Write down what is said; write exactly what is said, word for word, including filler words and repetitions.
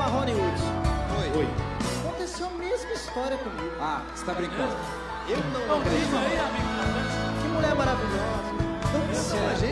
Marrone Hudson. Oi. Oi. Aconteceu a mesma história comigo. Ah, você tá brincando? Eu não, não acredito. Que mulher maravilhosa. Tão